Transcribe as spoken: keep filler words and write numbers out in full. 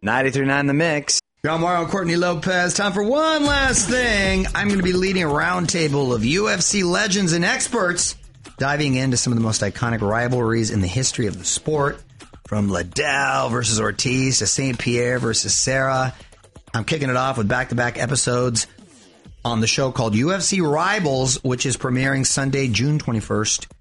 ninety-three point nine The Mix. John Morrow and Courtney Lopez. Time for one last thing. I'm going to be leading a roundtable of U F C legends and experts, diving into some of the most iconic rivalries in the history of the sport, from Liddell versus Ortiz to Saint Pierre versus Serra. I'm kicking it off with back-to-back episodes on the show called U F C Rivals, which is premiering Sunday, June twenty-first